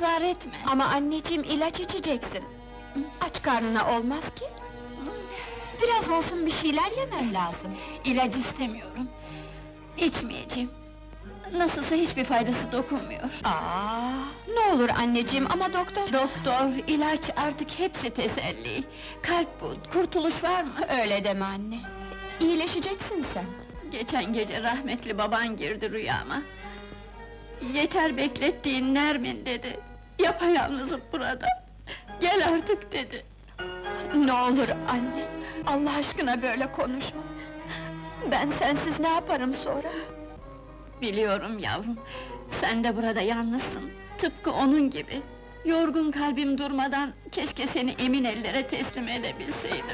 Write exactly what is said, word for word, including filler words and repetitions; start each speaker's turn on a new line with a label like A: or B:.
A: ısrar etme!
B: Ama anneciğim, ilaç içeceksin. Aç karnına olmaz ki. Biraz olsun bir şeyler yemen lazım.
A: İlaç istemiyorum. İçmeyeceğim. Nasılsa hiçbir faydası dokunmuyor.
B: Aa, ne olur anneciğim, ama doktor...
A: Doktor, ilaç, artık hepsi teselli. Kalp bu, kurtuluş var mı?
B: Öyle deme anne. İyileşeceksin sen.
A: Geçen gece rahmetli baban girdi rüyama. Yeter beklettiğin Nermin dedi. Yapayalnızım burada. Gel artık dedi.
B: Ne olur anne, Allah aşkına böyle konuşma. Ben sensiz ne yaparım sonra?
A: Biliyorum yavrum, sen de burada yalnızsın. Tıpkı onun gibi. Yorgun kalbim durmadan, keşke seni emin ellere teslim edebilseydim.